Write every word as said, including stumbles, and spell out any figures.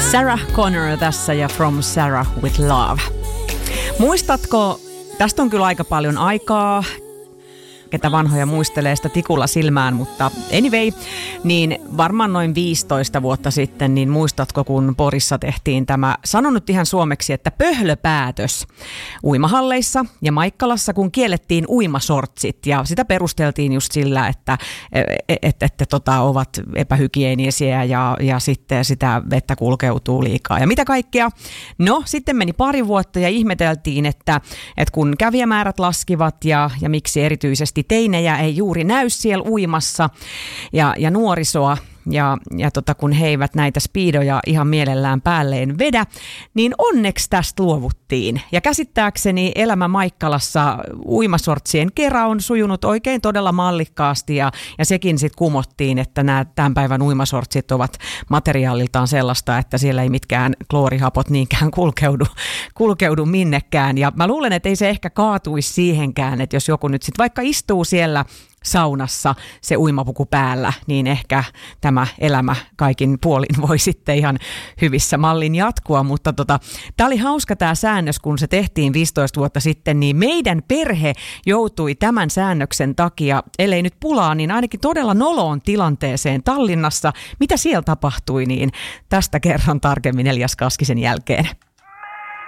Sarah Connor tässä ja From Sarah with Love. Muistatko, tästä on kyllä aika paljon aikaa, ketä vanhoja muistelee sitä tikulla silmään, mutta anyway, niin varmaan noin viisitoista vuotta sitten, niin muistatko, kun Porissa tehtiin tämä, sanon nyt ihan suomeksi, että pöhlöpäätös uimahalleissa ja Maikkalassa, kun kiellettiin uimasortsit, ja sitä perusteltiin just sillä, että et, et, et, tota, ovat epähygienisiä ja, ja sitten sitä vettä kulkeutuu liikaa ja mitä kaikkea. No, sitten meni pari vuotta ja ihmeteltiin, että, että kun kävijämäärät laskivat ja, ja miksi erityisesti teinejä ei juuri näy siellä uimassa ja, ja nuorisoa, ja, ja tota, kun he eivät näitä speedoja ihan mielellään päälleen vedä, niin onneksi tästä luovuttiin. Ja käsittääkseni elämä Maikkalassa uimasortsien kera on sujunut oikein todella mallikkaasti, ja, ja sekin sitten kumottiin, että nämä tämän päivän uimasortsit ovat materiaaliltaan sellaista, että siellä ei mitkään kloorihapot niinkään kulkeudu, kulkeudu minnekään. Ja mä luulen, että ei se ehkä kaatuisi siihenkään, että jos joku nyt sitten vaikka istuu siellä saunassa se uimapuku päällä, niin ehkä tämä elämä kaikin puolin voi sitten ihan hyvissä mallin jatkua, mutta tota, tämä oli hauska tämä säännös, kun se tehtiin viisitoista vuotta sitten, niin meidän perhe joutui tämän säännöksen takia, ellei nyt pulaa, niin ainakin todella noloon tilanteeseen Tallinnassa. Mitä siellä tapahtui, niin tästä kerron tarkemmin Elias Kaskisen jälkeen.